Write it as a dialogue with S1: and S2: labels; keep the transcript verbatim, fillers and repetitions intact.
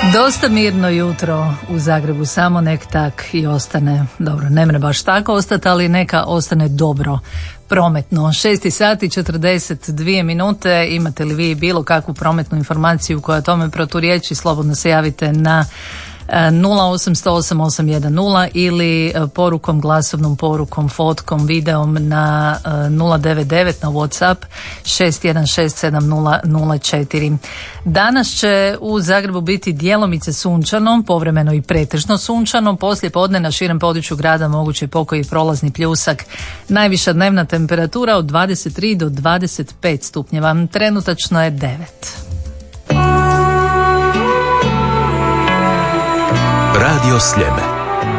S1: Dosta mirno jutro u Zagrebu, samo nek tak i ostane. Dobro, ne mre baš tako ostati, ali neka ostane dobro prometno. šest sati četrdeset dvije minute. Imate li vi bilo kakvu prometnu informaciju koja tome proturječi, slobodno se javite na nula osam sto osam osam jedan nula ili porukom, glasovnom porukom, fotkom, videom na nula devet devet na WhatsApp šest jedan šest sedam nula nula četiri. Danas će u Zagrebu biti djelomice sunčano, povremeno i pretežno sunčano. Poslije podne na širem području grada moguće pokoji prolazni pljusak. Najviša dnevna temperatura od dvadeset tri do dvadeset pet stupnjeva. Trenutačno je devet.
S2: Radio Sljeme.